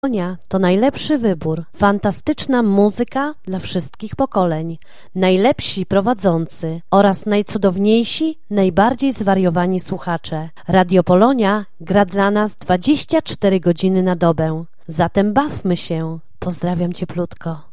Polonia to najlepszy wybór, fantastyczna muzyka dla wszystkich pokoleń, najlepsi prowadzący oraz najcudowniejsi, najbardziej zwariowani słuchacze. Radio Polonia gra dla nas 24 godziny na dobę. Zatem bawmy się. Pozdrawiam cieplutko.